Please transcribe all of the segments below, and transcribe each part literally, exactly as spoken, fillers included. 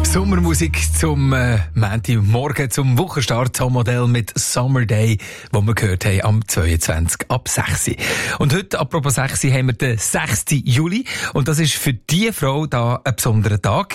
Sommermusik zum äh, Montagmorgen, zum Wochenstart, zum Modell mit Summer Day, wo wir gehört haben am zweiundzwanzigsten ab sechs. Und heute, apropos sechs, haben wir den sechsten Juli. Und das ist für diese Frau da ein besonderer Tag.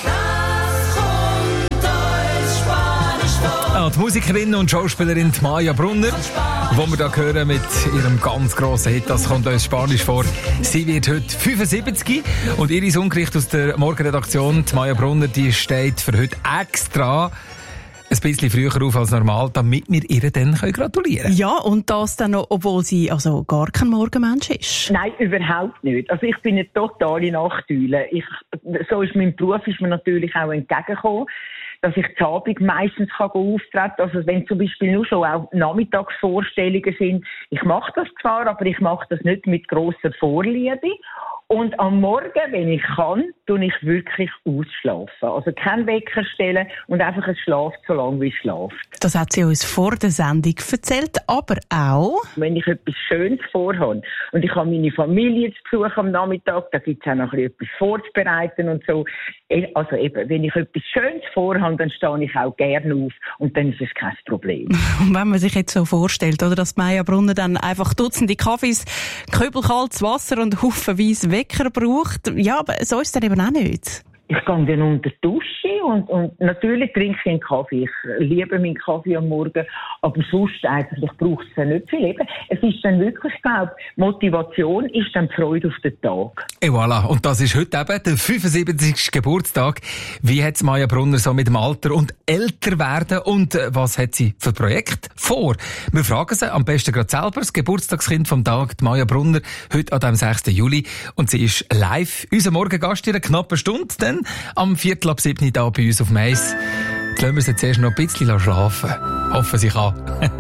Ah, die Musikerin und Schauspielerin Maja Brunner, die wir da hören mit ihrem ganz grossen Hit, das kommt uns Spanisch vor. Sie wird heute fünfundsiebzig und ihre Songericht aus der Morgenredaktion, Maja Brunner, die steht für heute extra ein bisschen früher auf als normal, damit wir ihr dann gratulieren können. Ja, und das dann noch, obwohl sie also gar kein Morgenmensch ist. Nein, überhaupt nicht. Also ich bin eine totale Nachteule. Ich, so ist mein Beruf, ist mir natürlich auch entgegengekommen, dass ich zu Abend meistens kann auftreten kann. Also wenn zum Beispiel nur schon auch Nachmittagsvorstellungen sind, ich mache das zwar, aber ich mache das nicht mit grosser Vorliebe. Und am Morgen, wenn ich kann, tue ich wirklich ausschlafen. Also kein Wecker stellen und einfach es schlaft so lange, wie es schlaft. Das hat sie uns vor der Sendung erzählt, aber auch... Wenn ich etwas Schönes vorhabe und ich habe meine Familie zu Besuch am Nachmittag, da gibt es auch noch etwas vorzubereiten und so. Also eben, wenn ich etwas Schönes vorhabe, dann stehe ich auch gerne auf und dann ist es kein Problem. Und wenn man sich jetzt so vorstellt, oder, dass Maja Brunner dann einfach Dutzende Kaffees, kübelkaltes Wasser und haufenweise Wecker braucht, ja, aber so ist es dann eben auch nicht. Ich gehe dann unter die Dusche und, und natürlich trinke ich einen Kaffee. Ich liebe meinen Kaffee am Morgen, aber sonst eigentlich braucht es ja nicht viel. Eben, es ist dann wirklich, ich glaube, Motivation ist dann die Freude auf den Tag. Et voilà, und das ist heute eben der fünfundsiebzigste Geburtstag. Wie hat Maja Brunner so mit dem Alter und älter werden und was hat sie für Projekte vor? Wir fragen sie am besten gerade selber, das Geburtstagskind vom Tag, die Maja Brunner, heute an dem sechsten Juli. Und sie ist live, unser Morgengast in einer knappen Stunde, dann am Viertel ab sieben da bei uns auf Mais. Jetzt lassen wir sie zuerst noch ein bisschen schlafen. Hoffen sie kann.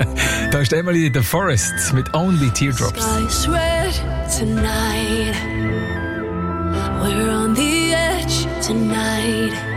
Da ist Emily The Forest mit Only Teardrops. Sky's red tonight. We're on the edge tonight.